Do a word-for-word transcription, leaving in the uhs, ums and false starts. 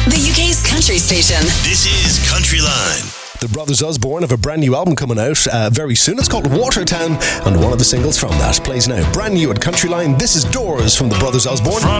the U K's country station. This is Countryline. The Brothers Osborne have a brand new album coming out uh, very soon. It's called Watertown, and one of the singles from that plays now. Brand new at Countryline. This is Doors from the Brothers Osborne.